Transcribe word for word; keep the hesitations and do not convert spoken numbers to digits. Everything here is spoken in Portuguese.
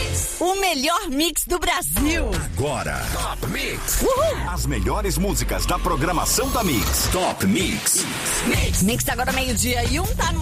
O melhor mix do Brasil. Agora, Top Mix. Uhul. As melhores músicas da programação da Mix. Top Mix. Mix, mix agora meio-dia e um tá no